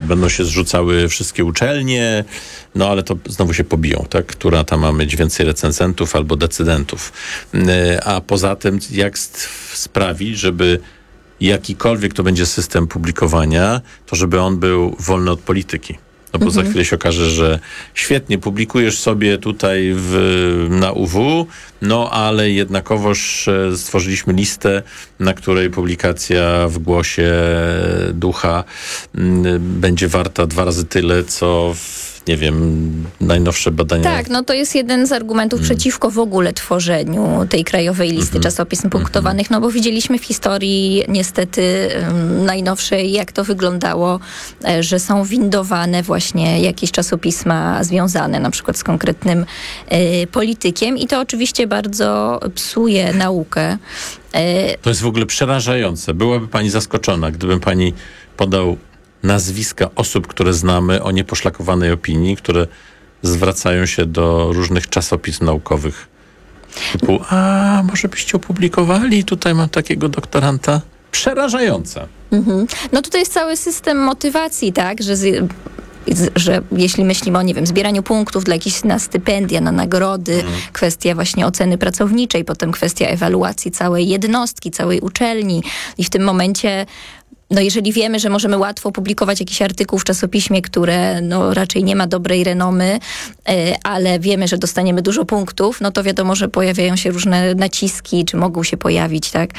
będą się zrzucały wszystkie uczelnie, no ale to znowu się pobiją, tak? Która tam ma mieć więcej recenzentów albo decydentów. A poza tym, jak sprawić, żeby jakikolwiek to będzie system publikowania, to żeby on był wolny od polityki. No bo za chwilę się okaże, że świetnie publikujesz sobie tutaj na UW, no ale jednakowoż stworzyliśmy listę, na której publikacja w Głosie Ducha będzie warta 2 razy tyle, co nie wiem, najnowsze badania. Tak, no to jest jeden z argumentów przeciwko w ogóle tworzeniu tej krajowej listy czasopism punktowanych, no bo widzieliśmy w historii niestety najnowszej, jak to wyglądało, że są windowane właśnie jakieś czasopisma związane na przykład z konkretnym politykiem i to oczywiście bardzo psuje naukę. To jest w ogóle przerażające. Byłaby pani zaskoczona, gdybym pani podał nazwiska osób, które znamy o nieposzlakowanej opinii, które zwracają się do różnych czasopism naukowych. Typu, może byście opublikowali? Tutaj mam takiego doktoranta. Przerażające. No tutaj jest cały system motywacji, tak, że jeśli myślimy o, nie wiem, zbieraniu punktów dla jakichś na stypendia, na nagrody, kwestia właśnie oceny pracowniczej, potem kwestia ewaluacji całej jednostki, całej uczelni i w tym momencie no jeżeli wiemy, że możemy łatwo publikować jakiś artykuł w czasopiśmie, które no raczej nie ma dobrej renomy, ale wiemy, że dostaniemy dużo punktów, no to wiadomo, że pojawiają się różne naciski, czy mogą się pojawić, tak?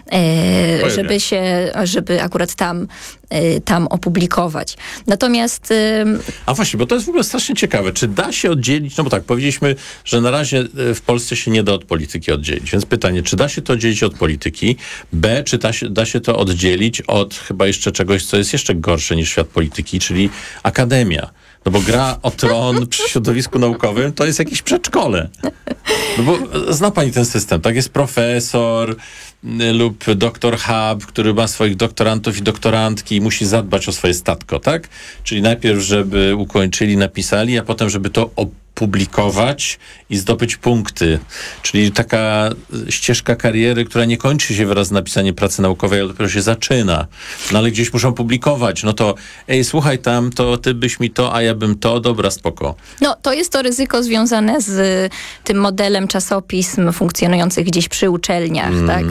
Żeby akurat tam opublikować. Natomiast... A właśnie, bo to jest w ogóle strasznie ciekawe. Czy da się oddzielić, no bo tak, powiedzieliśmy, że na razie w Polsce się nie da od polityki oddzielić. Więc pytanie, czy da się to oddzielić od polityki? B, czy da się to oddzielić od chyba jeszcze czegoś, co jest jeszcze gorsze niż świat polityki, czyli akademia. No bo gra o tron przy środowisku naukowym to jest jakieś przedszkole. No bo zna pani ten system, tak? Jest profesor lub doktor Hub, który ma swoich doktorantów i doktorantki i musi zadbać o swoje statko, tak? Czyli najpierw, żeby ukończyli, napisali, a potem, żeby to opublikować i zdobyć punkty. Czyli taka ścieżka kariery, która nie kończy się wraz z napisaniem pracy naukowej, ale dopiero się zaczyna. No ale gdzieś muszą publikować. No to słuchaj tam, to ty byś mi to, a ja bym to. Dobra, spoko. No to jest to ryzyko związane z tym modelem czasopism funkcjonujących gdzieś przy uczelniach, tak?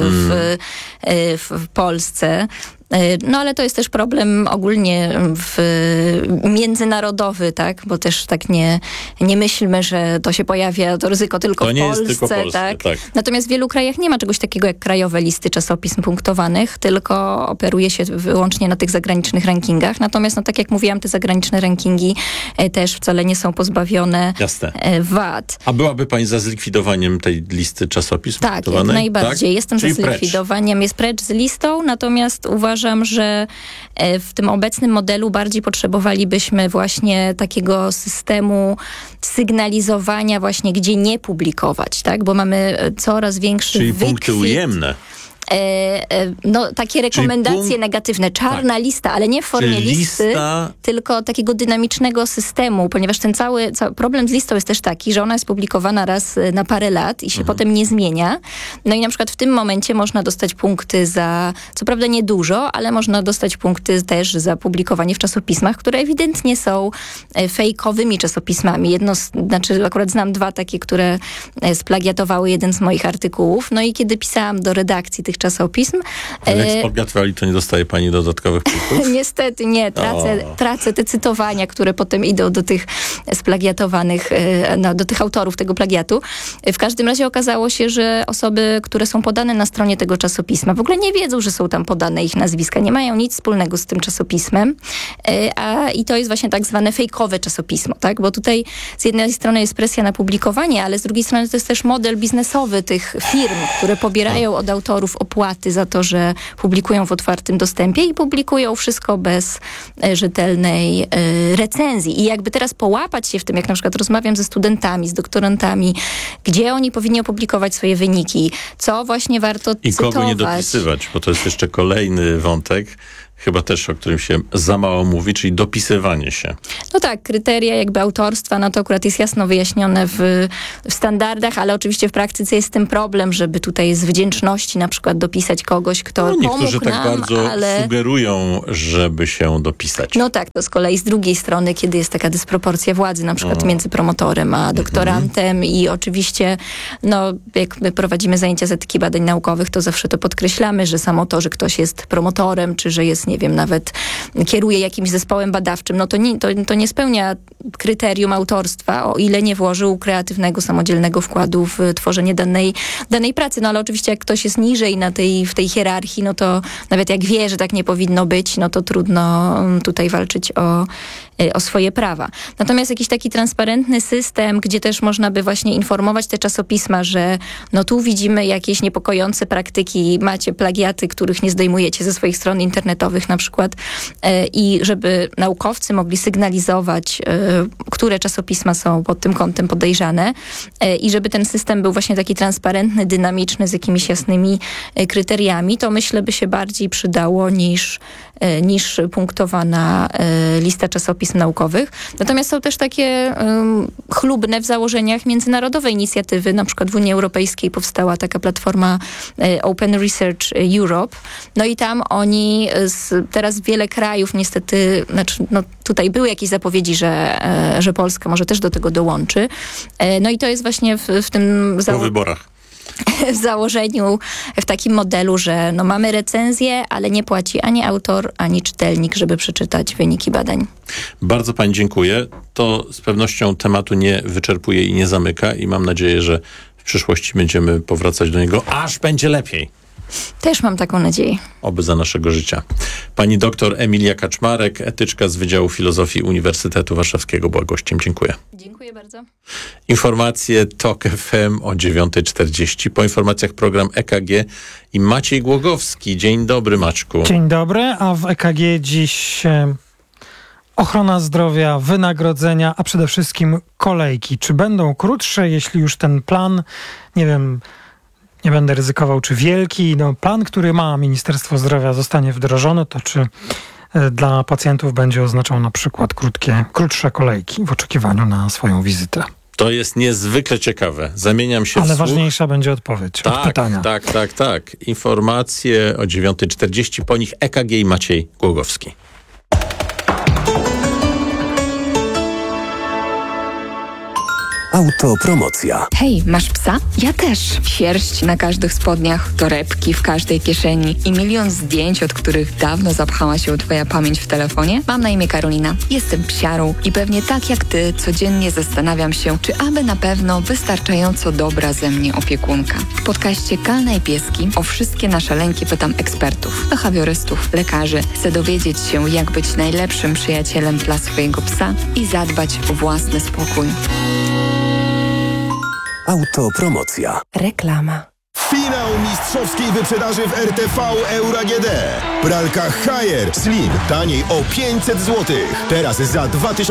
W Polsce. No ale to jest też problem ogólnie międzynarodowy, tak? Bo też tak nie myślmy, że to się pojawia, to ryzyko tylko w Polsce, tylko tak? tak? Natomiast w wielu krajach nie ma czegoś takiego jak krajowe listy czasopism punktowanych, tylko operuje się wyłącznie na tych zagranicznych rankingach. Natomiast, no tak jak mówiłam, te zagraniczne rankingi też wcale nie są pozbawione wad. A byłaby pani za zlikwidowaniem tej listy czasopism punktowanych? Tak, jak najbardziej. Tak? Jestem Czyli za zlikwidowaniem. Jest precz z listą, natomiast uważam, że w tym obecnym modelu bardziej potrzebowalibyśmy właśnie takiego systemu sygnalizowania właśnie, gdzie nie publikować, tak? Bo mamy coraz większy Czyli wykwit. punkty ujemne. No, takie rekomendacje negatywne. Czarna lista, ale nie w formie listy, tylko takiego dynamicznego systemu, ponieważ ten cały problem z listą jest też taki, że ona jest publikowana raz na parę lat i się potem nie zmienia. No i na przykład w tym momencie można dostać punkty za, co prawda nie dużo, ale można dostać punkty też za publikowanie w czasopismach, które ewidentnie są fejkowymi czasopismami. Znaczy akurat znam 2 takie, które splagiatowały jeden z moich artykułów. No i kiedy pisałam do redakcji tych czasopism. Ale jak splagiatowali, to nie dostaje pani dodatkowych punktów? Niestety nie. Tracę te cytowania, które potem idą do tych splagiatowanych, do tych autorów tego plagiatu. W każdym razie okazało się, że osoby, które są podane na stronie tego czasopisma, w ogóle nie wiedzą, że są tam podane ich nazwiska, nie mają nic wspólnego z tym czasopismem. I to jest właśnie tak zwane fejkowe czasopismo, tak? Bo tutaj z jednej strony jest presja na publikowanie, ale z drugiej strony to jest też model biznesowy tych firm, które pobierają od autorów opłaty za to, że publikują w otwartym dostępie i publikują wszystko bez rzetelnej recenzji. I jakby teraz połapać się w tym, jak na przykład rozmawiam ze studentami, z doktorantami, gdzie oni powinni opublikować swoje wyniki, co właśnie warto cytować. I kogo nie dopisywać, bo to jest jeszcze kolejny wątek. chyba też o którym się za mało mówi, czyli dopisywanie się. No tak, kryteria jakby autorstwa, no to akurat jest jasno wyjaśnione w standardach, ale oczywiście w praktyce jest z tym problem, żeby tutaj z wdzięczności na przykład dopisać kogoś, kto pomógł nam, niektórzy tak bardzo sugerują, żeby się dopisać. No tak, to z kolei z drugiej strony, kiedy jest taka dysproporcja władzy, na przykład między promotorem a doktorantem i oczywiście, no jak my prowadzimy zajęcia z etyki badań naukowych, to zawsze to podkreślamy, że samo to, że ktoś jest promotorem, czy że jest, nie wiem, nawet kieruje jakimś zespołem badawczym, no to nie spełnia kryterium autorstwa, o ile nie włożył kreatywnego, samodzielnego wkładu w tworzenie danej pracy. No ale oczywiście jak ktoś jest niżej w tej hierarchii, no to nawet jak wie, że tak nie powinno być, no to trudno tutaj walczyć o swoje prawa. Natomiast jakiś taki transparentny system, gdzie też można by właśnie informować te czasopisma, że no tu widzimy jakieś niepokojące praktyki, macie plagiaty, których nie zdejmujecie ze swoich stron internetowych na przykład i żeby naukowcy mogli sygnalizować, które czasopisma są pod tym kątem podejrzane i żeby ten system był właśnie taki transparentny, dynamiczny, z jakimiś jasnymi kryteriami, to myślę by się bardziej przydało niż punktowana lista czasopism naukowych. Natomiast są też takie chlubne w założeniach międzynarodowe inicjatywy. Na przykład w Unii Europejskiej powstała taka platforma Open Research Europe. No i tam oni teraz wiele krajów niestety, tutaj były jakieś zapowiedzi, że Polska może też do tego dołączy. No i to jest właśnie w tym po wyborach. W założeniu, w takim modelu, że no mamy recenzję, ale nie płaci ani autor, ani czytelnik, żeby przeczytać wyniki badań. Bardzo pani dziękuję. To z pewnością tematu nie wyczerpuje i nie zamyka i mam nadzieję, że w przyszłości będziemy powracać do niego, aż będzie lepiej. Też mam taką nadzieję. Oby za naszego życia. Pani doktor Emilia Kaczmarek, etyczka z Wydziału Filozofii Uniwersytetu Warszawskiego, była gościem. Dziękuję. Dziękuję bardzo. Informacje TOK FM o 9:40. Po informacjach program EKG i Maciej Głogowski. Dzień dobry, Maćku. Dzień dobry, a w EKG dziś ochrona zdrowia, wynagrodzenia, a przede wszystkim kolejki. Czy będą krótsze, jeśli już ten plan, nie wiem, nie będę ryzykował, czy wielki, plan, który ma Ministerstwo Zdrowia, zostanie wdrożony, to czy dla pacjentów będzie oznaczał na przykład krótsze kolejki w oczekiwaniu na swoją wizytę? To jest niezwykle ciekawe. Zamieniam się Ale w słuch. ważniejsza będzie odpowiedź od pytania. Tak. Informacje o 9:40. Po nich EKG i Maciej Głogowski. Autopromocja. Hej, masz psa? Ja też. Sierść na każdych spodniach, torebki w każdej kieszeni i milion zdjęć, od których dawno zapchała się twoja pamięć w telefonie? Mam na imię Karolina. Jestem psiarą i pewnie tak jak ty codziennie zastanawiam się, czy aby na pewno wystarczająco dobra ze mnie opiekunka. W podcaście Kalna i Pieski o wszystkie nasze lęki pytam ekspertów, behawiorystów, lekarzy. Chcę dowiedzieć się, jak być najlepszym przyjacielem dla swojego psa i zadbać o własny spokój. Autopromocja. Reklama. Finał mistrzowskiej wyprzedaży w RTV Euro AGD. Pralka Haier Slim taniej o 500 zł. Teraz za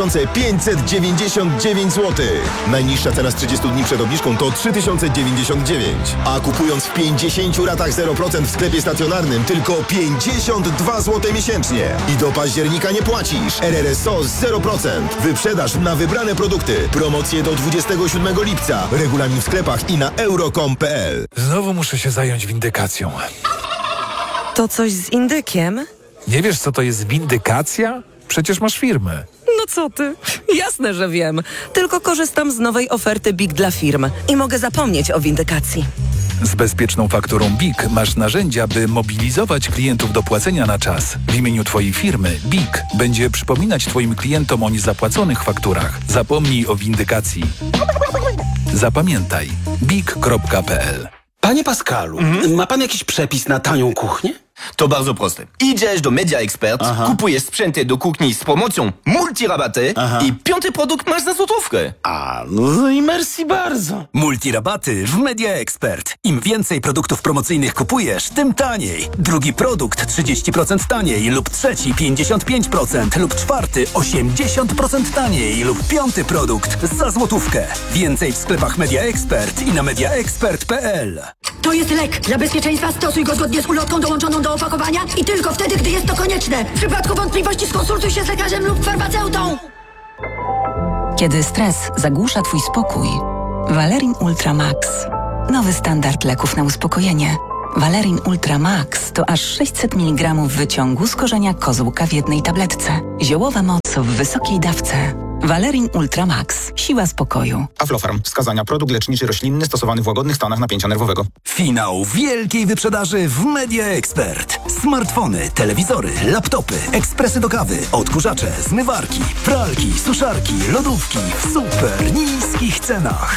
2599 zł. Najniższa cena z 30 dni przed obniżką to 3099. A kupując w 50 ratach 0% w sklepie stacjonarnym tylko 52 zł miesięcznie. I do października nie płacisz. RRSO 0%. Wyprzedaż na wybrane produkty. Promocje do 27 lipca. Regulamin w sklepach i na euro.com.pl. Znowu muszę się zająć windykacją. To coś z indykiem? Nie wiesz, co to jest windykacja? Przecież masz firmę. No co ty? Jasne, że wiem. Tylko korzystam z nowej oferty BIG dla firm i mogę zapomnieć o windykacji. Z bezpieczną fakturą BIG masz narzędzia, by mobilizować klientów do płacenia na czas. W imieniu twojej firmy BIG będzie przypominać twoim klientom o niezapłaconych fakturach. Zapomnij o windykacji. Zapamiętaj. BIG.pl. Panie Pascalu, ma pan jakiś przepis na tanią kuchnię? To bardzo proste. Idziesz do Media Expert, kupujesz sprzęty do kuchni z promocją multirabaty i 5. produkt masz za złotówkę. No i merci bardzo. Multirabaty w Media Expert. Im więcej produktów promocyjnych kupujesz, tym taniej. Drugi produkt 30% taniej lub trzeci 55% lub czwarty 80% taniej lub 5. produkt za złotówkę. Więcej w sklepach Media Expert i na mediaexpert.pl. To jest lek. Dla bezpieczeństwa stosuj go zgodnie z ulotką dołączoną do opakowania i tylko wtedy, gdy jest to konieczne. W przypadku wątpliwości skonsultuj się z lekarzem lub farmaceutą. Kiedy stres zagłusza twój spokój, Valerin Ultra Max. Nowy standard leków na uspokojenie. Valerin Ultra Max to aż 600 mg wyciągu z korzenia kozłka w jednej tabletce. Ziołowa moc w wysokiej dawce. Valerin Ultra Max. Siła spokoju. Aflofarm. Wskazania: produkt leczniczy roślinny stosowany w łagodnych stanach napięcia nerwowego. Finał wielkiej wyprzedaży w Media Expert. Smartfony, telewizory, laptopy, ekspresy do kawy, odkurzacze, zmywarki, pralki, suszarki, lodówki w super niskich cenach.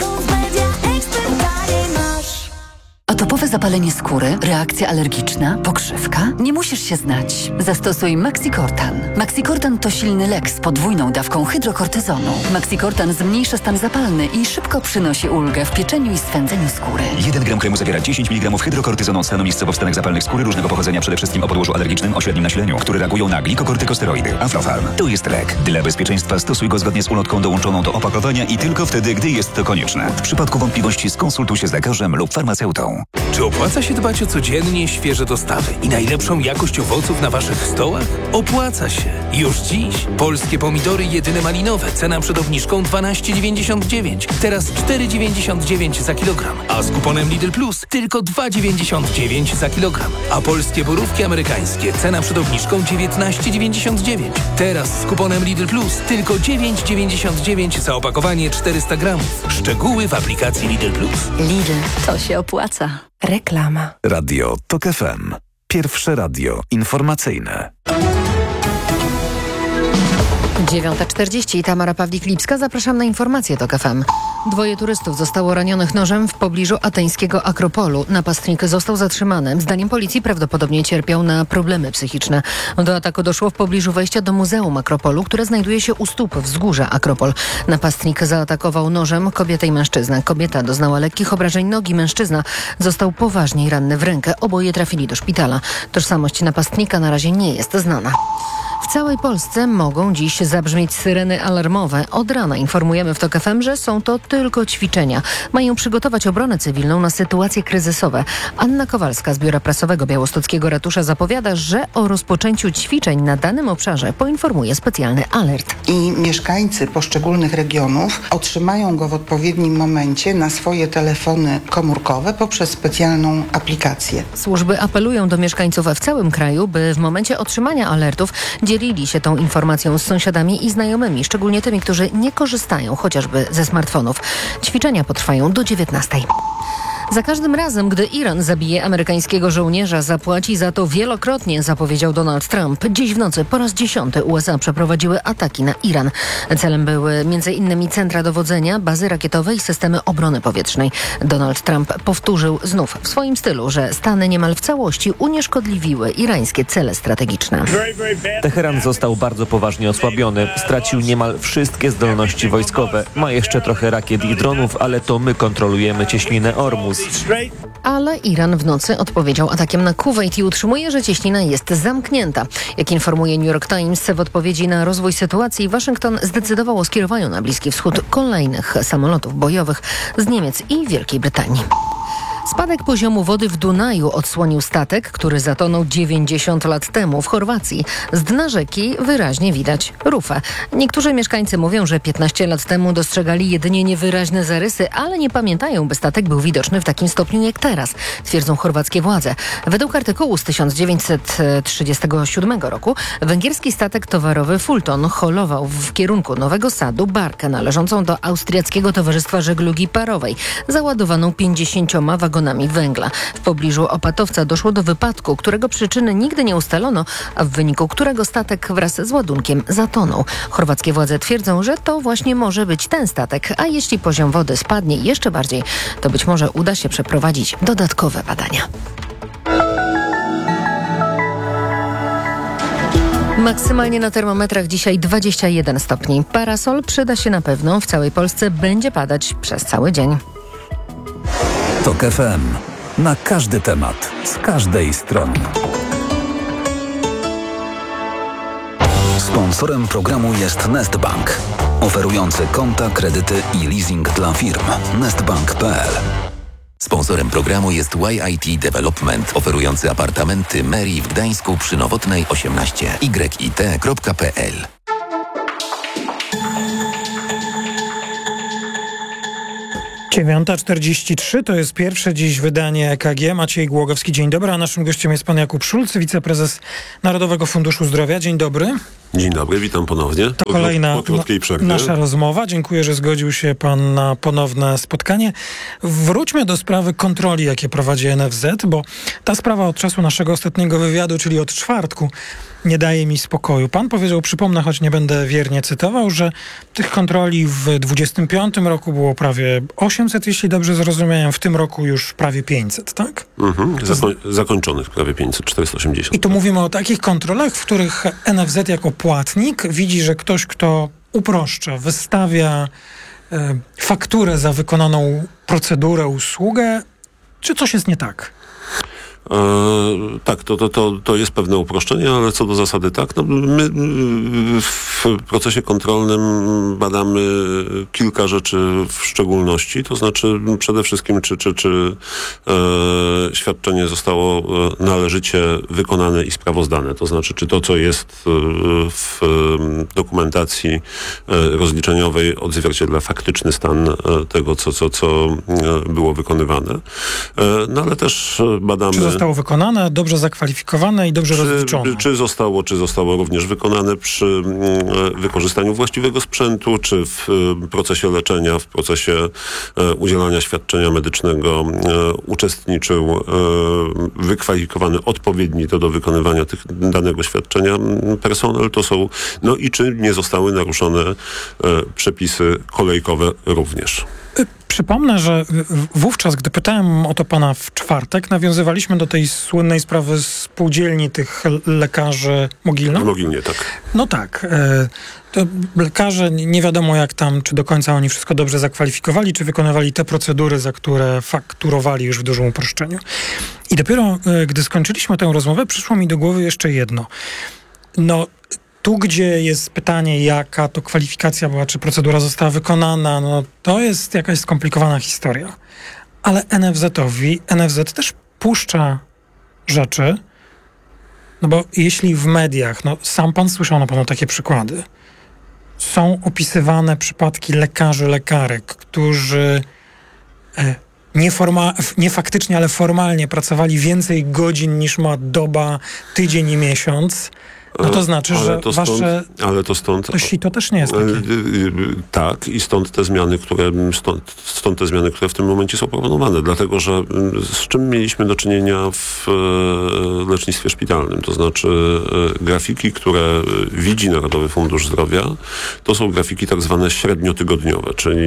Atopowe zapalenie skóry, reakcja alergiczna, pokrzywka? Nie musisz się znać. Zastosuj Maxicortan. Maxicortan to silny lek z podwójną dawką hydrokortyzonu. Maxicortan zmniejsza stan zapalny i szybko przynosi ulgę w pieczeniu i swędzeniu skóry. 1 gram kremu zawiera 10 mg hydrokortyzonu od stanu miejscowo wstanek zapalnych skóry różnego pochodzenia, przede wszystkim o podłożu alergicznym o średnim nasileniu, które reagują na glikokortykosteroidy. Aflofarm. To jest lek. Dla bezpieczeństwa stosuj go zgodnie z ulotką dołączoną do opakowania i tylko wtedy, gdy jest to konieczne. W przypadku wątpliwości skonsultuj się z lekarzem lub farmaceutą. Czy opłaca się dbać o codziennie świeże dostawy i najlepszą jakość owoców na waszych stołach? Opłaca się. Już dziś. Polskie pomidory jedyne malinowe. Cena przed obniżką 12,99. Teraz 4,99 za kilogram. A z kuponem Lidl Plus tylko 2,99 za kilogram. A polskie borówki amerykańskie. Cena przed obniżką 19,99. Teraz z kuponem Lidl Plus tylko 9,99 za opakowanie 400 gramów. Szczegóły w aplikacji Lidl Plus. Lidl, to się opłaca. Reklama. Radio TOK FM. Pierwsze radio informacyjne. 9:40. Tamara Pawlik-Lipska. Zapraszam na informacje TOK FM. 2 turystów zostało ranionych nożem w pobliżu ateńskiego Akropolu. Napastnik został zatrzymany. Zdaniem policji prawdopodobnie cierpiał na problemy psychiczne. Do ataku doszło w pobliżu wejścia do Muzeum Akropolu, które znajduje się u stóp wzgórza Akropol. Napastnik zaatakował nożem kobietę i mężczyznę. Kobieta doznała lekkich obrażeń nogi, mężczyzna został poważniej ranny w rękę. Oboje trafili do szpitala. Tożsamość napastnika na razie nie jest znana. W całej Polsce mogą dziś zabrzmieć syreny alarmowe. Od rana informujemy w TOK FM, że są to tylko ćwiczenia. Mają przygotować obronę cywilną na sytuacje kryzysowe. Anna Kowalska z Biura Prasowego Białostockiego Ratusza zapowiada, że o rozpoczęciu ćwiczeń na danym obszarze poinformuje specjalny alert. I mieszkańcy poszczególnych regionów otrzymają go w odpowiednim momencie na swoje telefony komórkowe poprzez specjalną aplikację. Służby apelują do mieszkańców w całym kraju, by w momencie otrzymania alertów dzielili się tą informacją z sąsiadami i znajomymi, szczególnie tymi, którzy nie korzystają chociażby ze smartfonów. Ćwiczenia potrwają do 19:00. Za każdym razem, gdy Iran zabije amerykańskiego żołnierza, zapłaci za to wielokrotnie, zapowiedział Donald Trump. Dziś w nocy po raz 10 USA przeprowadziły ataki na Iran. Celem były m.in. centra dowodzenia, bazy rakietowe i systemy obrony powietrznej. Donald Trump powtórzył znów w swoim stylu, że Stany niemal w całości unieszkodliwiły irańskie cele strategiczne. Teheran został bardzo poważnie osłabiony. Stracił niemal wszystkie zdolności wojskowe. Ma jeszcze trochę rakiet i dronów, ale to my kontrolujemy cieśninę Ormus. Ale Iran w nocy odpowiedział atakiem na Kuwejt i utrzymuje, że cieśnina jest zamknięta. Jak informuje New York Times, w odpowiedzi na rozwój sytuacji Waszyngton zdecydował o skierowaniu na Bliski Wschód kolejnych samolotów bojowych z Niemiec i Wielkiej Brytanii. Spadek poziomu wody w Dunaju odsłonił statek, który zatonął 90 lat temu w Chorwacji. Z dna rzeki wyraźnie widać rufę. Niektórzy mieszkańcy mówią, że 15 lat temu dostrzegali jedynie niewyraźne zarysy, ale nie pamiętają, by statek był widoczny w takim stopniu jak teraz, twierdzą chorwackie władze. Według artykułu z 1937 roku węgierski statek towarowy Fulton holował w kierunku Nowego Sadu barkę należącą do Austriackiego Towarzystwa Żeglugi Parowej, załadowaną 50 wagonami węgla. W pobliżu Opatowca doszło do wypadku, którego przyczyny nigdy nie ustalono, a w wyniku którego statek wraz z ładunkiem zatonął. Chorwackie władze twierdzą, że to właśnie może być ten statek, a jeśli poziom wody spadnie jeszcze bardziej, to być może uda się przeprowadzić dodatkowe badania. Maksymalnie na termometrach dzisiaj 21 stopni. Parasol przyda się na pewno. W całej Polsce będzie padać przez cały dzień. TOK FM. Na każdy temat, z każdej strony. Sponsorem programu jest Nestbank, oferujący konta, kredyty i leasing dla firm. Nestbank.pl. Sponsorem programu jest YIT Development, oferujący apartamenty Meri w Gdańsku przy Nowotnej 18. yit.pl. Dziewiąta 43 to jest pierwsze dziś wydanie EKG. Maciej Głogowski, dzień dobry, a naszym gościem jest pan Jakub Szulc, wiceprezes Narodowego Funduszu Zdrowia. Dzień dobry. Dzień dobry, witam ponownie. To kolejna nasza rozmowa. Dziękuję, że zgodził się pan na ponowne spotkanie. Wróćmy do sprawy kontroli, jakie prowadzi NFZ, bo ta sprawa od czasu naszego ostatniego wywiadu, czyli od czwartku, nie daje mi spokoju. Pan powiedział, przypomnę, choć nie będę wiernie cytował, że tych kontroli w 2025 roku było prawie 800, jeśli dobrze zrozumiałem, w tym roku już prawie 500, tak? Zakończonych prawie 500, 480. I tu mówimy o takich kontrolach, w których NFZ jako płatnik widzi, że ktoś, kto uproszcza, wystawia fakturę za wykonaną procedurę, usługę, czy coś jest nie tak? Tak, to jest pewne uproszczenie, ale co do zasady tak. No, my w procesie kontrolnym badamy kilka rzeczy w szczególności, to znaczy przede wszystkim czy świadczenie zostało należycie wykonane i sprawozdane, to znaczy czy to, co jest w dokumentacji rozliczeniowej, odzwierciedla faktyczny stan tego, co było wykonywane. No ale też badamy... Zostało wykonane, dobrze zakwalifikowane i dobrze rozliczone. Czy zostało również wykonane przy wykorzystaniu właściwego sprzętu, czy w procesie leczenia, w procesie udzielania świadczenia medycznego uczestniczył wykwalifikowany odpowiedni do wykonywania danego świadczenia personel, to są, no i czy nie zostały naruszone przepisy kolejkowe również. Przypomnę, że wówczas, gdy pytałem o to pana w czwartek, nawiązywaliśmy do tej słynnej sprawy spółdzielni tych lekarzy Mogilno. W Mogilnie, tak. No tak. To lekarze, nie wiadomo jak tam, czy do końca oni wszystko dobrze zakwalifikowali, czy wykonywali te procedury, za które fakturowali już w dużym uproszczeniu. I dopiero, gdy skończyliśmy tę rozmowę, przyszło mi do głowy jeszcze jedno. No, tu, gdzie jest pytanie, jaka to kwalifikacja była, czy procedura została wykonana, no to jest jakaś skomplikowana historia. Ale NFZ też puszcza rzeczy, no bo jeśli w mediach, no sam pan słyszał na pewno takie przykłady, są opisywane przypadki lekarzy, lekarek, którzy nie faktycznie, ale formalnie pracowali więcej godzin niż ma doba, tydzień i miesiąc, no to znaczy, że wasze... Ale to stąd... To sito też nie jest takie. Tak, i stąd te zmiany, które w tym momencie są proponowane. Dlatego, że z czym mieliśmy do czynienia w lecznictwie szpitalnym? To znaczy grafiki, które widzi Narodowy Fundusz Zdrowia, to są grafiki tak zwane średniotygodniowe, czyli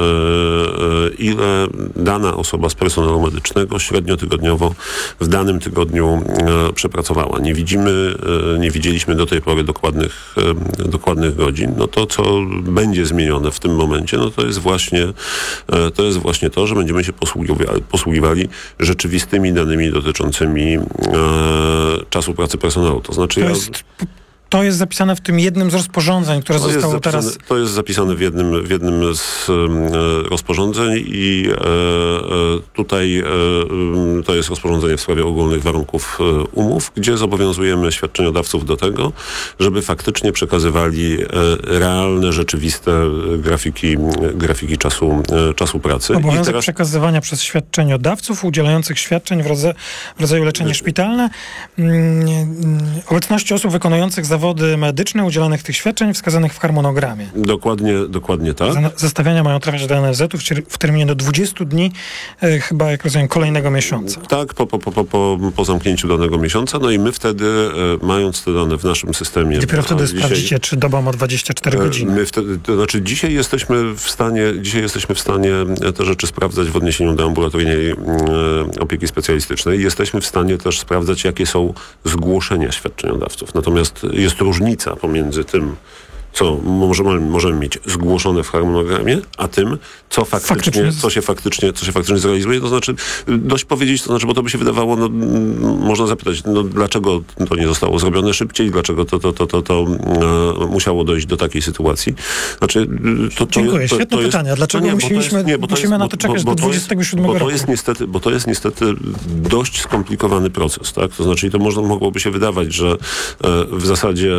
ile dana osoba z personelu medycznego średniotygodniowo w danym tygodniu przepracowała. Nie widzieliśmy do tej pory dokładnych godzin. No to, co będzie zmienione w tym momencie, no to jest właśnie to, że będziemy się posługiwali rzeczywistymi danymi dotyczącymi czasu pracy personelu. To znaczy To jest zapisane w tym jednym z rozporządzeń, które zostało teraz... To jest zapisane w jednym z rozporządzeń i tutaj to jest rozporządzenie w sprawie ogólnych warunków umów, gdzie zobowiązujemy świadczeniodawców do tego, żeby faktycznie realne, rzeczywiste grafiki czasu pracy. Obowiązek przekazywania przez świadczeniodawców udzielających świadczeń w rodzaju leczenie szpitalne, obecności osób wykonujących zawody medyczne udzielanych tych świadczeń wskazanych w harmonogramie. Dokładnie tak. Zestawienia mają trafiać do NFZ-u w terminie do 20 dni, chyba jak rozumiem, kolejnego miesiąca. Tak, po zamknięciu danego miesiąca, no i my wtedy, mając te dane w naszym systemie... Dopiero wtedy sprawdzicie, czy doba ma 24 godziny. Dzisiaj jesteśmy w stanie te rzeczy sprawdzać w odniesieniu do ambulatoryjnej opieki specjalistycznej. Jesteśmy w stanie też sprawdzać, jakie są zgłoszenia świadczeniodawców. Natomiast jest różnica pomiędzy tym, co możemy mieć zgłoszone w harmonogramie, a tym, co się faktycznie zrealizuje. To znaczy, dość powiedzieć, to znaczy, bo to by się wydawało, można zapytać, dlaczego to nie zostało zrobione szybciej, dlaczego to musiało dojść do takiej sytuacji. Znaczy, Dziękuję, świetne pytania. Dlaczego musimy na to czekać do 27 roku? Bo to jest niestety dość skomplikowany proces, tak? To znaczy, to mogłoby się wydawać, że w zasadzie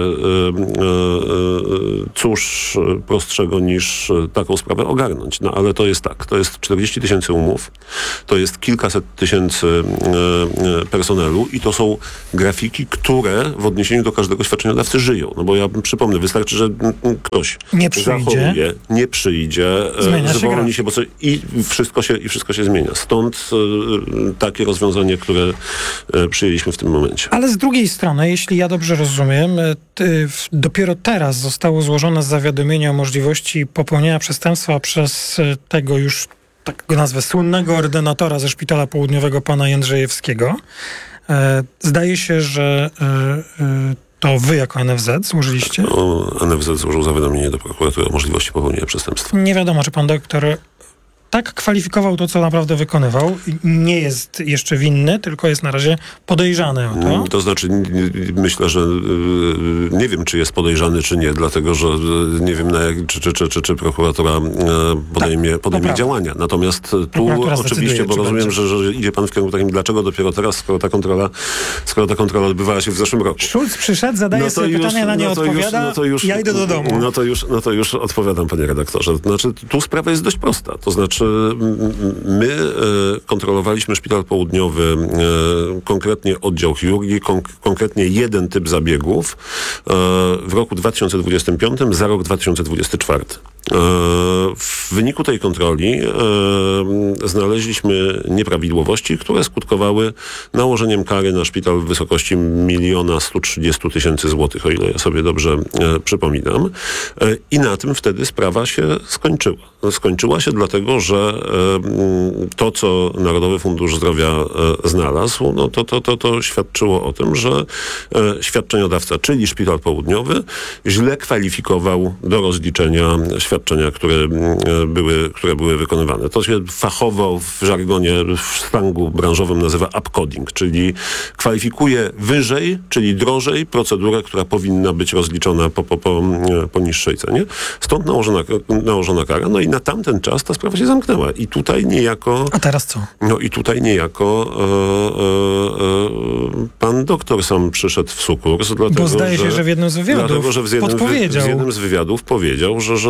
cóż prostszego niż taką sprawę ogarnąć. No ale to jest tak. To jest 40 000 umów, to jest kilkaset tysięcy personelu i to są grafiki, które w odniesieniu do każdego świadczeniodawcy żyją. No bo ja przypomnę, wystarczy, że ktoś zachoruje, nie przyjdzie, zwolni się, i wszystko się zmienia. Stąd takie rozwiązanie, które przyjęliśmy w tym momencie. Ale z drugiej strony, jeśli ja dobrze rozumiem, dopiero teraz zostało złożone zawiadomienie o możliwości popełnienia przestępstwa przez tego już, tak go nazwę, słynnego ordynatora ze Szpitala Południowego, pana Jędrzejewskiego. Zdaje się, że to wy jako NFZ złożyliście? NFZ złożył zawiadomienie do prokuratury o możliwości popełnienia przestępstwa. Nie wiadomo, czy pan doktor tak kwalifikował to, co naprawdę wykonywał. Nie jest jeszcze winny, tylko jest na razie podejrzany o to. To znaczy, myślę, że nie wiem, czy jest podejrzany, czy nie, dlatego, że nie wiem, czy prokuratura podejmie działania. Natomiast tu oczywiście, bo rozumiem, że idzie pan w kierunku takim, dlaczego dopiero teraz, skoro ta kontrola odbywała się w zeszłym roku. Schulz przyszedł, zadaje sobie pytania, na nie odpowiada, ja idę do domu. No to już odpowiadam, panie redaktorze. To znaczy, tu sprawa jest dość prosta. To znaczy, my kontrolowaliśmy Szpital Południowy, konkretnie oddział chirurgii, konkretnie jeden typ zabiegów w roku 2025 za rok 2024. W wyniku tej kontroli znaleźliśmy nieprawidłowości, które skutkowały nałożeniem kary na szpital w wysokości 1 130 000 złotych, o ile ja sobie dobrze przypominam. I na tym wtedy sprawa się skończyła. Skończyła się dlatego, że to, co Narodowy Fundusz Zdrowia znalazł, no to świadczyło o tym, że świadczeniodawca, czyli Szpital Południowy, źle kwalifikował do rozliczenia świadczenia, które były wykonywane. To się fachowo w żargonie, w slangu branżowym nazywa upcoding, czyli kwalifikuje wyżej, czyli drożej procedurę, która powinna być rozliczona po niższej cenie. Stąd nałożona kara. No i na tamten czas ta sprawa się zamknęła. I tutaj niejako... A teraz co? No i tutaj niejako pan doktor sam przyszedł w sukurs, dlatego, bo zdaje się, że w jednym z wywiadów w jednym z wywiadów powiedział, że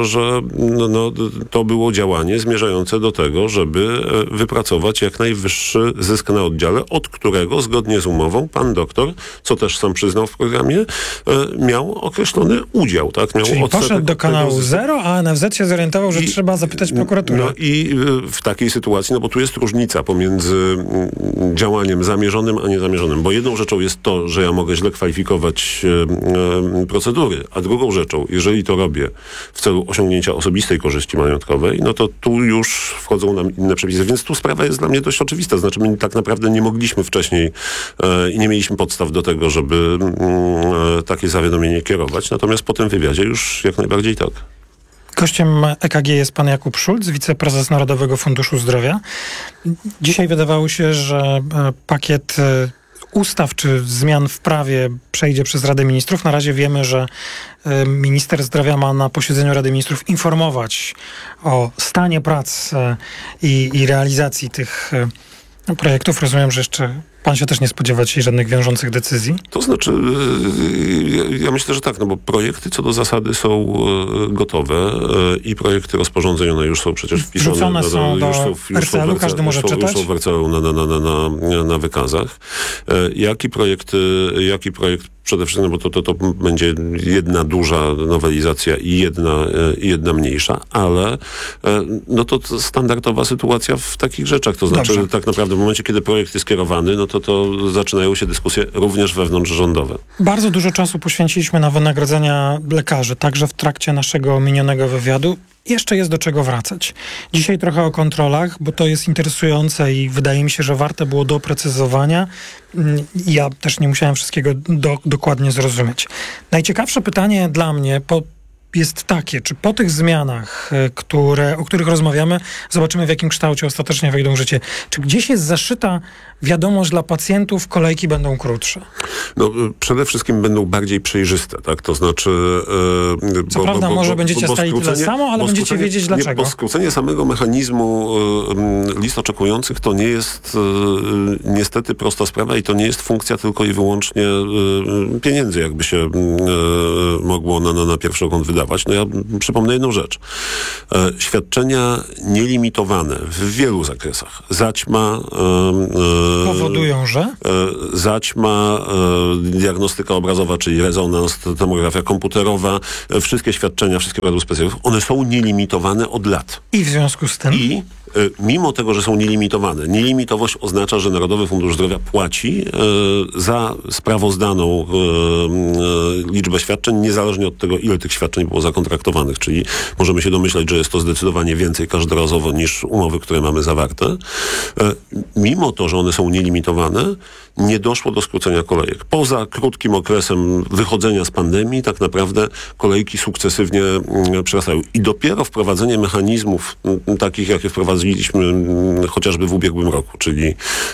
to było działanie zmierzające do tego, żeby wypracować jak najwyższy zysk na oddziale, od którego zgodnie z umową pan doktor, co też sam przyznał w programie, miał określony udział. Tak? Czyli poszedł do kanału 0, a NFZ się zorientował, że trzeba zapytać prokuraturę. No i w takiej sytuacji, no bo tu jest różnica pomiędzy działaniem zamierzonym, a niezamierzonym. Bo jedną rzeczą jest to, że ja mogę źle kwalifikować procedury, a drugą rzeczą, jeżeli to robię w celu osiągnięcia osobistej korzyści majątkowej, no to tu już wchodzą nam inne przepisy. Więc tu sprawa jest dla mnie dość oczywista. Znaczy, my tak naprawdę nie mogliśmy wcześniej i nie mieliśmy podstaw do tego, żeby takie zawiadomienie kierować. Natomiast po tym wywiadzie już jak najbardziej tak. Gościem EKG jest pan Jakub Schulz, wiceprezes Narodowego Funduszu Zdrowia. Dzisiaj wydawało się, że pakiet ustaw czy zmian w prawie przejdzie przez Radę Ministrów. Na razie wiemy, że minister zdrowia ma na posiedzeniu Rady Ministrów informować o stanie prac i realizacji tych projektów. Rozumiem, że jeszcze pan się też nie spodziewa dzisiaj żadnych wiążących decyzji? To znaczy, ja myślę, że tak, no bo projekty co do zasady są gotowe i projekty rozporządzeń, one już są przecież wpisane. Wrzucone są do RCL-u, każdy może czytać. Już są w RCL-u na wykazach. Jaki projekt przede wszystkim, bo to będzie jedna duża nowelizacja i jedna mniejsza, ale no to standardowa sytuacja w takich rzeczach. To znaczy, że tak naprawdę w momencie, kiedy projekt jest kierowany, no to zaczynają się dyskusje również wewnątrzrządowe. Bardzo dużo czasu poświęciliśmy na wynagrodzenia lekarzy, także w trakcie naszego minionego wywiadu. Jeszcze jest do czego wracać. Dzisiaj trochę o kontrolach, bo to jest interesujące i wydaje mi się, że warte było doprecyzowania. Ja też nie musiałem wszystkiego dokładnie zrozumieć. Najciekawsze pytanie dla mnie po jest takie, czy po tych zmianach, o których rozmawiamy, zobaczymy, w jakim kształcie ostatecznie wejdą w życie, czy gdzieś jest zaszyta wiadomość dla pacjentów, kolejki będą krótsze? No, przede wszystkim będą bardziej przejrzyste, tak? To znaczy... Co prawda może będziecie stali tyle samo, ale będziecie wiedzieć dlaczego. Bo skrócenie samego mechanizmu list oczekujących to nie jest niestety prosta sprawa i to nie jest funkcja tylko i wyłącznie pieniędzy, jakby się mogło na pierwszy ogląd wydawać. No ja przypomnę jedną rzecz. Świadczenia nielimitowane w wielu zakresach. Zaćma... powodują, że? Zaćma, diagnostyka obrazowa, czyli rezonans, tomografia komputerowa, wszystkie świadczenia, wszystkie radów specjalnych, one są nielimitowane od lat. I w związku z tym? I mimo tego, że są nielimitowane, nielimitowość oznacza, że Narodowy Fundusz Zdrowia płaci za sprawozdaną liczbę świadczeń, niezależnie od tego, ile tych świadczeń było zakontraktowanych. Czyli możemy się domyślać, że jest to zdecydowanie więcej każdorazowo niż umowy, które mamy zawarte. Mimo to, że one są nielimitowane, nie doszło do skrócenia kolejek. Poza krótkim okresem wychodzenia z pandemii, tak naprawdę kolejki sukcesywnie przerastają. I dopiero wprowadzenie mechanizmów takich, jakie wprowadziliśmy chociażby w ubiegłym roku, czyli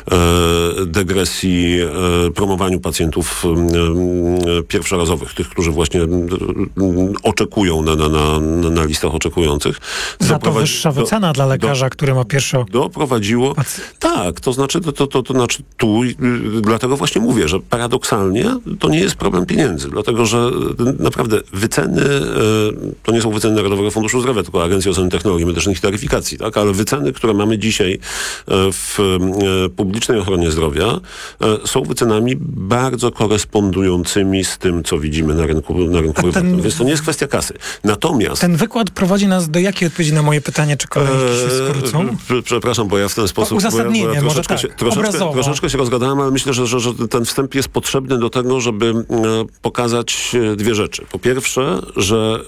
degresji, promowaniu pacjentów pierwszorazowych, tych, którzy właśnie oczekują na listach oczekujących. Za to wyższa wycena dla lekarza, który ma doprowadziło. Tak, to znaczy tu dlatego właśnie mówię, że paradoksalnie to nie jest problem pieniędzy, dlatego że naprawdę wyceny to nie są wyceny Narodowego Funduszu Zdrowia, tylko Agencji Oceny Technologii Medycznych i Taryfikacji, tak? Ale wyceny, które mamy dzisiaj w publicznej ochronie zdrowia są wycenami bardzo korespondującymi z tym, co widzimy na rynku prywatnym. Więc to nie jest kwestia kasy. Natomiast... Ten wykład prowadzi nas do jakiej odpowiedzi na moje pytanie, czy kolejki się skrócą? Przepraszam, bo ja w ten sposób... Uzasadnienie, może tak, troszeczkę się rozgadałem, ale myślę, że ten wstęp jest potrzebny do tego, żeby pokazać dwie rzeczy. Po pierwsze, że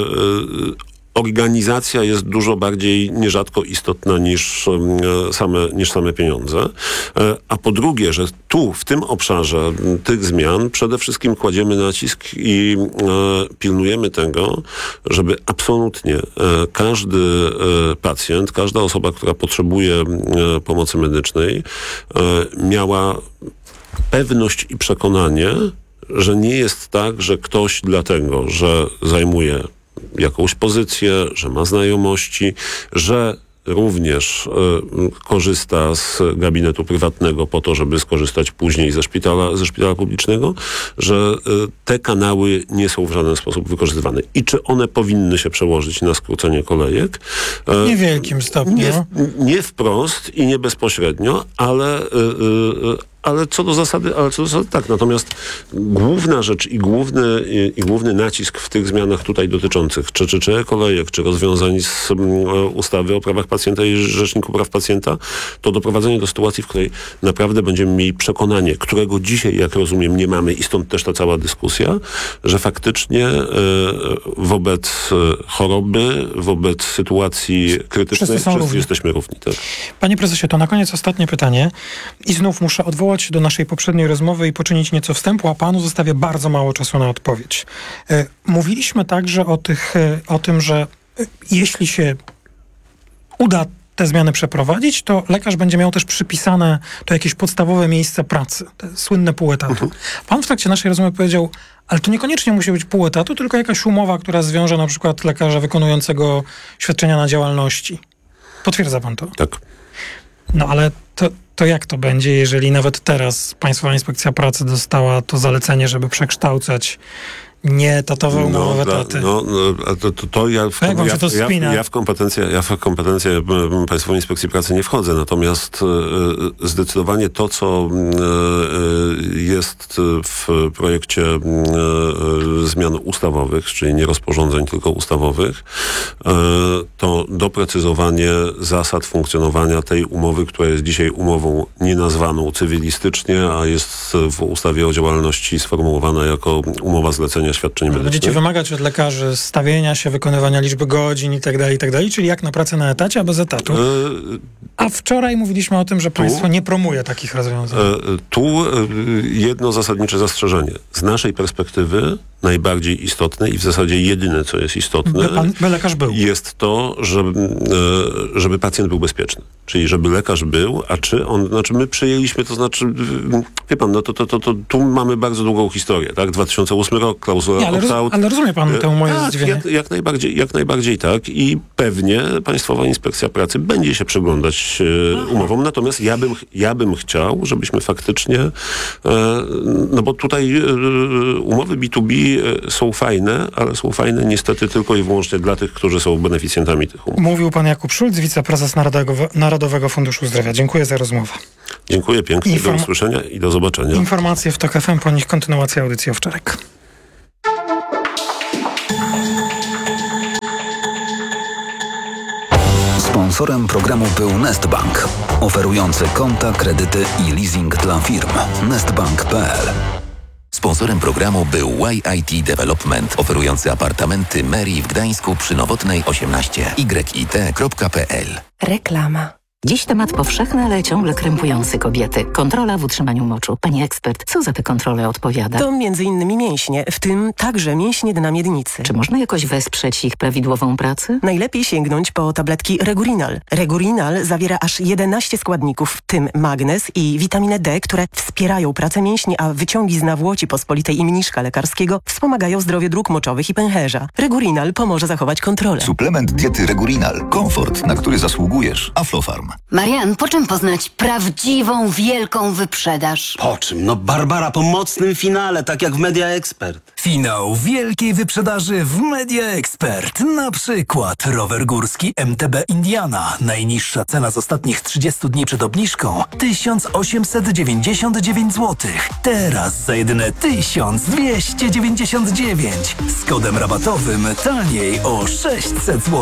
organizacja jest dużo bardziej nierzadko istotna niż same pieniądze. A po drugie, że tu, w tym obszarze tych zmian przede wszystkim kładziemy nacisk i pilnujemy tego, żeby absolutnie każdy pacjent, każda osoba, która potrzebuje pomocy medycznej, miała pewność i przekonanie, że nie jest tak, że ktoś dlatego, że zajmuje jakąś pozycję, że ma znajomości, że również korzysta z gabinetu prywatnego po to, żeby skorzystać później ze szpitala publicznego, że te kanały nie są w żaden sposób wykorzystywane. I czy one powinny się przełożyć na skrócenie kolejek? W niewielkim stopniu. Nie wprost i nie bezpośrednio, ale co do zasady tak. Natomiast główna rzecz i główny nacisk w tych zmianach tutaj dotyczących czy e-kolejek, czy rozwiązań z ustawy o prawach pacjenta i Rzeczniku Praw Pacjenta, to doprowadzenie do sytuacji, w której naprawdę będziemy mieli przekonanie, którego dzisiaj, jak rozumiem, nie mamy i stąd też ta cała dyskusja, że faktycznie wobec choroby, wobec sytuacji krytycznej wszyscy jesteśmy równi. Tak? Panie prezesie, to na koniec ostatnie pytanie i znów muszę odwołać się do naszej poprzedniej rozmowy i poczynić nieco wstępu, a panu zostawię bardzo mało czasu na odpowiedź. Mówiliśmy także o tym, że jeśli się uda te zmiany przeprowadzić, to lekarz będzie miał też przypisane to jakieś podstawowe miejsce pracy, te słynne pół etatu. Pan w trakcie naszej rozmowy powiedział, ale to niekoniecznie musi być pół etatu, tylko jakaś umowa, która zwiąże na przykład lekarza wykonującego świadczenia na działalności. Potwierdza pan to? Tak. No ale to jak to będzie, jeżeli nawet teraz Państwowa Inspekcja Pracy dostała to zalecenie, żeby przekształcać nieetatowe umowy etaty? Ja w kompetencje Państwowej Inspekcji Pracy nie wchodzę, natomiast zdecydowanie to, co jest w projekcie zmian ustawowych, czyli nie rozporządzeń, tylko ustawowych, to doprecyzowanie zasad funkcjonowania tej umowy, która jest dzisiaj umową nienazwaną cywilistycznie, a jest w ustawie o działalności sformułowana jako umowa zlecenia udzielania świadczeń medycznych. Będziecie wymagać od lekarzy stawienia się, wykonywania liczby godzin i tak dalej, czyli jak na pracę na etacie, a bez etatu. A wczoraj mówiliśmy o tym, że państwo nie promuje takich rozwiązań. Tu jedno zasadnicze zastrzeżenie. Z naszej perspektywy najbardziej istotne i w zasadzie jedyne, co jest istotne, by lekarz był. Jest to, żeby pacjent był bezpieczny. Czyli żeby lekarz był, a my przyjęliśmy, wie pan, tu mamy bardzo długą historię, tak? 2008 rok, klauzula opt-out. Ale rozumie pan tę moje zdziwienie? Jak najbardziej tak i pewnie Państwowa Inspekcja Pracy będzie się przyglądać umowom, natomiast ja bym chciał, żebyśmy faktycznie, no bo tutaj umowy B2B są fajne, ale są fajne niestety tylko i wyłącznie dla tych, którzy są beneficjentami tych umów. Mówił pan Jakub Szulc, wiceprezes Narodowego Funduszu Zdrowia. Dziękuję za rozmowę. Dziękuję pięknie, do usłyszenia i do zobaczenia. Informacje w TOK FM, po nich kontynuacja audycji o wtorek. Sponsorem programu był Nestbank, oferujący konta, kredyty i leasing dla firm. Nestbank.pl. Sponsorem programu był YIT Development, oferujący apartamenty Mary w Gdańsku przy Nowotnej 18 yit.pl. Reklama. Dziś temat powszechny, ale ciągle krępujący kobiety. Kontrola w utrzymaniu moczu. Pani ekspert, co za te kontrole odpowiada? To m.in. mięśnie, w tym także mięśnie dna miednicy. Czy można jakoś wesprzeć ich prawidłową pracę? Najlepiej sięgnąć po tabletki Regurinal. Regurinal zawiera aż 11 składników, w tym magnez i witaminę D, które wspierają pracę mięśni, a wyciągi z nawłoci pospolitej i mniszka lekarskiego wspomagają zdrowie dróg moczowych i pęcherza. Regurinal pomoże zachować kontrolę. Suplement diety Regurinal. Komfort, na który zasługujesz. Aflofarm. Marian, po czym poznać prawdziwą, wielką wyprzedaż? Po czym? No Barbara, po mocnym finale, tak jak w Media Expert. Finał wielkiej wyprzedaży w Media Expert. Na przykład rower górski MTB Indiana. Najniższa cena z ostatnich 30 dni przed obniżką 1899 zł. Teraz za jedyne 1299. Z kodem rabatowym taniej o 600 zł.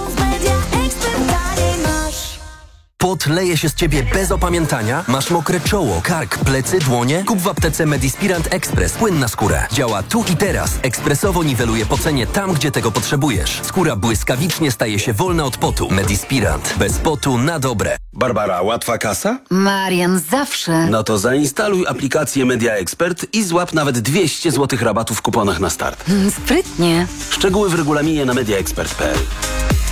Pot leje się z ciebie bez opamiętania? Masz mokre czoło, kark, plecy, dłonie? Kup w aptece Medispirant Express płyn na skórę. Działa tu i teraz. Ekspresowo niweluje pocenie tam, gdzie tego potrzebujesz. Skóra błyskawicznie staje się wolna od potu. Medispirant. Bez potu na dobre. Barbara, łatwa kasa? Marian, zawsze. No to zainstaluj aplikację Media Expert i złap nawet 200 zł rabatu w kuponach na start. Sprytnie. Szczegóły w regulaminie na mediaexpert.pl.